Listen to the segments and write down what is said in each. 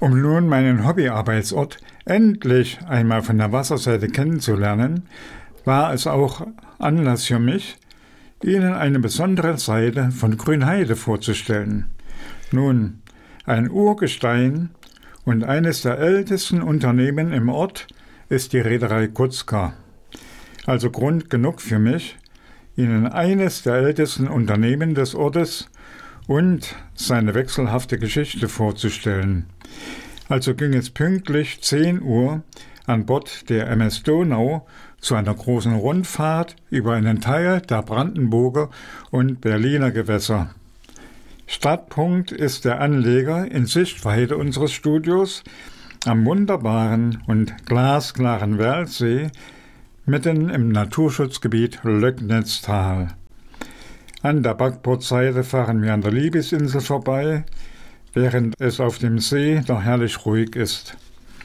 Um nun meinen Hobbyarbeitsort endlich einmal von der Wasserseite kennenzulernen, war es auch Anlass für mich, Ihnen eine besondere Seite von Grünheide vorzustellen. Nun, ein Urgestein und eines der ältesten Unternehmen im Ort ist die Reederei Kutzka. Also Grund genug für mich, Ihnen eines der ältesten Unternehmen des Ortes und seine wechselhafte Geschichte vorzustellen. Also ging es pünktlich 10 Uhr an Bord der MS Donau zu einer großen Rundfahrt über einen Teil der Brandenburger und Berliner Gewässer. Startpunkt ist der Anleger in Sichtweite unseres Studios am wunderbaren und glasklaren Werlsee mitten im Naturschutzgebiet Löcknitztal. An der Backbordseite fahren wir an der Liebesinsel vorbei, während es auf dem See noch herrlich ruhig ist.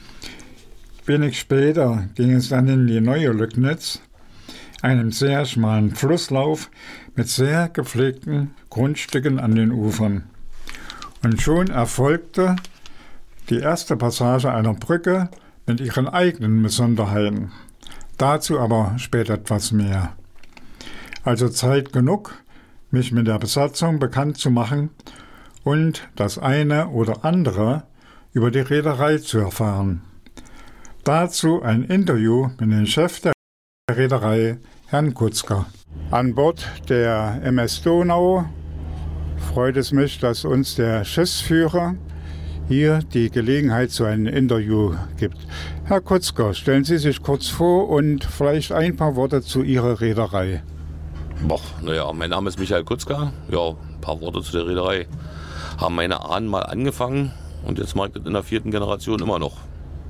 Wenig später ging es dann in die neue Löcknitz, einem sehr schmalen Flusslauf mit sehr gepflegten Grundstücken an den Ufern. Und schon erfolgte die erste Passage einer Brücke mit ihren eigenen Besonderheiten. Dazu aber später etwas mehr. Also Zeit genug, mich mit der Besatzung bekannt zu machen und das eine oder andere über die Reederei zu erfahren. Dazu ein Interview mit dem Chef der Reederei, Herrn Kutzka. An Bord der MS Donau freut es mich, dass uns der Schiffsführer hier die Gelegenheit zu einem Interview gibt. Herr Kutzka, stellen Sie sich kurz vor und vielleicht ein paar Worte zu Ihrer Reederei. Mein Name ist Michael Kutzka. Ja, ein paar Worte zu der Reederei. Haben meine Ahnen mal angefangen und jetzt mache ich das in der 4. Generation immer noch.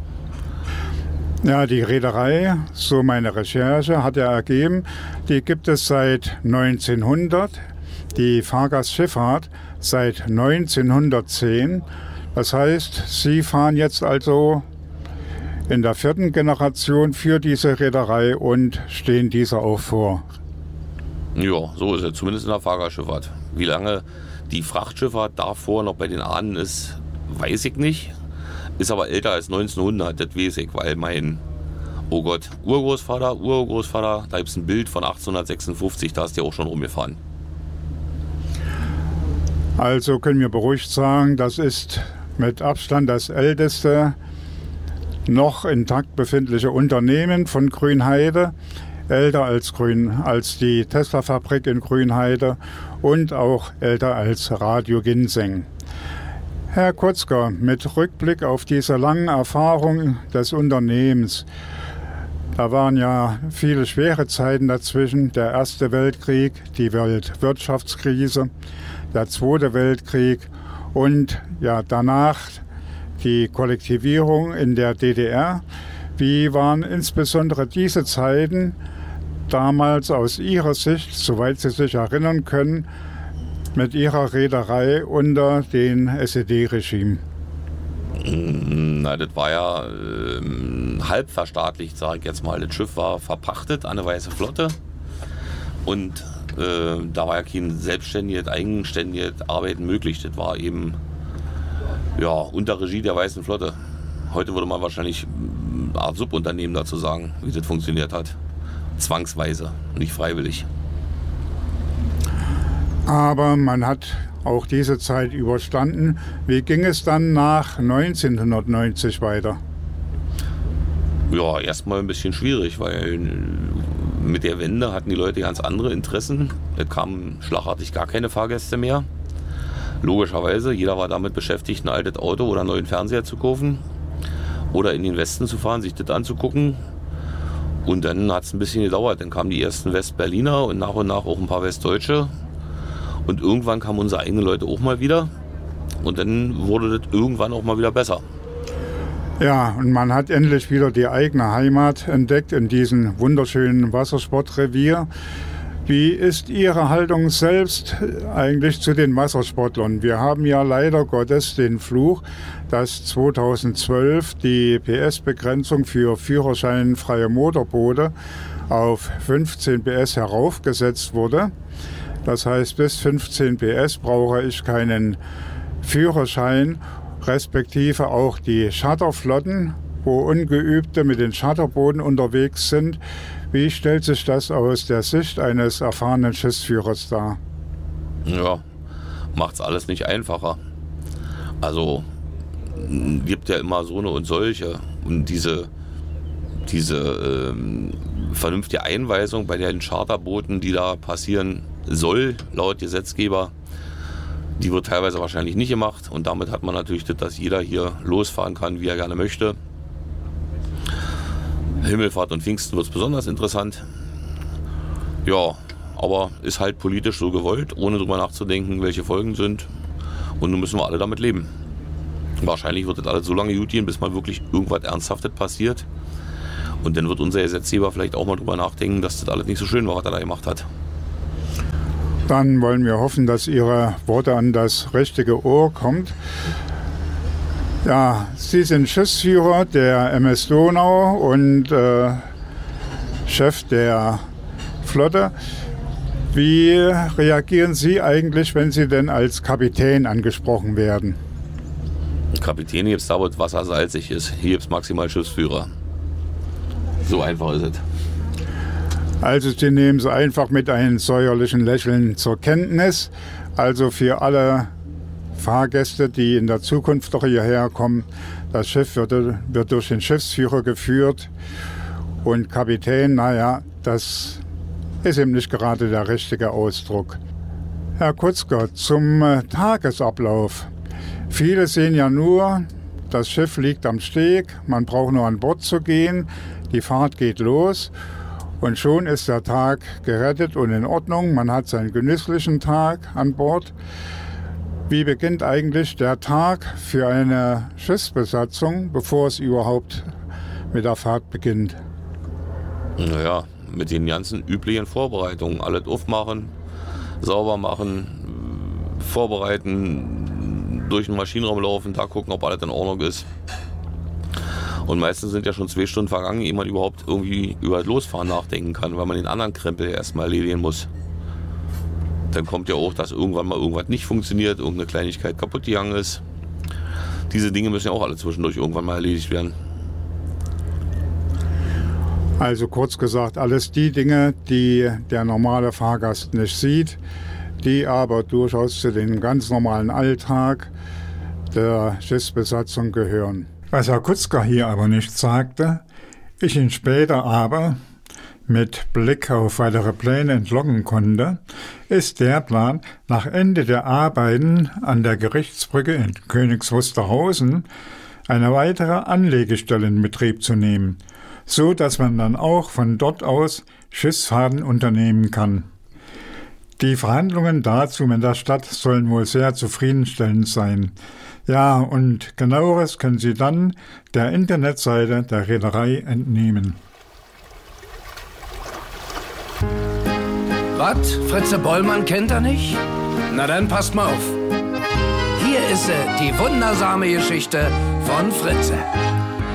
Ja, die Reederei, so meine Recherche, hat ja ergeben, die gibt es seit 1900, die Fahrgastschifffahrt seit 1910. Das heißt, Sie fahren jetzt also in der 4. Generation für diese Reederei und stehen dieser auch vor. Ja, so ist es, zumindest in der Fahrgastschifffahrt. Wie lange die Frachtschifffahrt davor noch bei den Ahnen ist, weiß ich nicht. Ist aber älter als 1900, das weiß ich, weil mein, Urgroßvater, da gibt es ein Bild von 1856, da ist der auch schon rumgefahren. Also können wir beruhigt sagen, das ist mit Abstand das älteste noch intakt befindliche Unternehmen von Grünheide, älter als die Tesla-Fabrik in Grünheide und auch älter als Radio Ginseng. Herr Kutzka, mit Rückblick auf diese lange Erfahrung des Unternehmens, da waren ja viele schwere Zeiten dazwischen, der Erste Weltkrieg, die Weltwirtschaftskrise, der Zweite Weltkrieg und ja danach die Kollektivierung in der DDR. Wie waren insbesondere diese Zeiten damals aus Ihrer Sicht, soweit Sie sich erinnern können, mit Ihrer Reederei unter dem SED-Regime? Das war ja halb verstaatlicht, sage ich jetzt mal. Das Schiff war verpachtet an eine Weiße Flotte und da war ja kein selbstständiges, eigenständiges Arbeiten möglich. Das war eben unter Regie der Weißen Flotte. Heute würde man wahrscheinlich eine Art Subunternehmen dazu sagen, wie das funktioniert hat. Zwangsweise, nicht freiwillig. Aber man hat auch diese Zeit überstanden. Wie ging es dann nach 1990 weiter? Ja, erstmal ein bisschen schwierig, weil mit der Wende hatten die Leute ganz andere Interessen. Es kamen schlagartig gar keine Fahrgäste mehr. Logischerweise, jeder war damit beschäftigt, ein altes Auto oder einen neuen Fernseher zu kaufen oder in den Westen zu fahren, sich das anzugucken. Und dann hat es ein bisschen gedauert. Dann kamen die ersten Westberliner und nach auch ein paar Westdeutsche. Und irgendwann kamen unsere eigenen Leute auch mal wieder. Und dann wurde das irgendwann auch mal wieder besser. Ja, und man hat endlich wieder die eigene Heimat entdeckt in diesem wunderschönen Wassersportrevier. Wie ist Ihre Haltung selbst eigentlich zu den Wassersportlern? Wir haben ja leider Gottes den Fluch, dass 2012 die PS-Begrenzung für führerscheinfreie Motorboote auf 15 PS heraufgesetzt wurde. Das heißt, bis 15 PS brauche ich keinen Führerschein. respektive auch die Charterflotten, wo Ungeübte mit den Charterbooten unterwegs sind. Wie stellt sich das aus der Sicht eines erfahrenen Schiffsführers dar? Ja, macht's alles nicht einfacher. Also gibt ja immer so eine und solche. Und diese vernünftige Einweisung bei den Charterbooten, die da passieren soll, laut Gesetzgeber, die wird teilweise wahrscheinlich nicht gemacht. Und damit hat man natürlich das, dass jeder hier losfahren kann, wie er gerne möchte. Himmelfahrt und Pfingsten wird es besonders interessant. Ja, aber ist halt politisch so gewollt, ohne drüber nachzudenken, welche Folgen sind. Und nun müssen wir alle damit leben. Wahrscheinlich wird das alles so lange gut gehen, bis mal wirklich irgendwas Ernsthaftes passiert. Und dann wird unser Gesetzgeber vielleicht auch mal drüber nachdenken, dass das alles nicht so schön war, was er da gemacht hat. Dann wollen wir hoffen, dass Ihre Worte an das richtige Ohr kommt. Ja, Sie sind Schiffsführer der MS Donau und Chef der Flotte. Wie reagieren Sie eigentlich, wenn Sie denn als Kapitän angesprochen werden? Kapitän gibt es da, wo das Wasser salzig ist. Hier gibt es maximal Schiffsführer. So einfach ist es. Also Sie nehmen es einfach mit einem säuerlichen Lächeln zur Kenntnis. Also für alle Fahrgäste, die in der Zukunft doch hierher kommen, das Schiff wird durch den Schiffsführer geführt. Und Kapitän, naja, das ist eben nicht gerade der richtige Ausdruck. Herr Kutzger, zum Tagesablauf. Viele sehen ja nur, das Schiff liegt am Steg, man braucht nur an Bord zu gehen, die Fahrt geht los und schon ist der Tag gerettet und in Ordnung. Man hat seinen genüsslichen Tag an Bord. Wie beginnt eigentlich der Tag für eine Schiffsbesatzung, bevor es überhaupt mit der Fahrt beginnt? Naja, mit den ganzen üblichen Vorbereitungen. Alles aufmachen, sauber machen, vorbereiten, durch den Maschinenraum laufen, da gucken, ob alles in Ordnung ist. Und meistens sind ja schon 2 Stunden vergangen, ehe man überhaupt irgendwie über das Losfahren nachdenken kann, weil man den anderen Krempel erstmal erledigen muss. Dann kommt ja auch, dass irgendwann mal irgendwas nicht funktioniert, irgendeine Kleinigkeit kaputt gegangen ist. Diese Dinge müssen ja auch alle zwischendurch irgendwann mal erledigt werden. Also kurz gesagt, alles die Dinge, die der normale Fahrgast nicht sieht, die aber durchaus zu dem ganz normalen Alltag der Schiffsbesatzung gehören. Was Herr Kutzger hier aber nicht sagte, ich ihn später aber mit Blick auf weitere Pläne entlocken konnte, ist der Plan, nach Ende der Arbeiten an der Gerichtsbrücke in Königs Wusterhausen eine weitere Anlegestelle in Betrieb zu nehmen, so dass man dann auch von dort aus Schiffsfahrten unternehmen kann. Die Verhandlungen dazu mit der Stadt sollen wohl sehr zufriedenstellend sein. Ja, und Genaueres können Sie dann der Internetseite der Reederei entnehmen. Was? Fritze Bollmann kennt er nicht? Na dann passt mal auf. Hier ist sie, die wundersame Geschichte von Fritze.